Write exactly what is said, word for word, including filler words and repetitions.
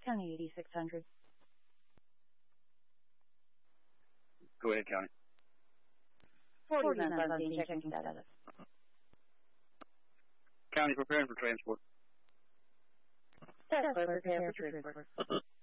County eighty-six hundred. Go ahead, County. forty months on scene, checking status. County preparing for transport. Tesla prepare for transport.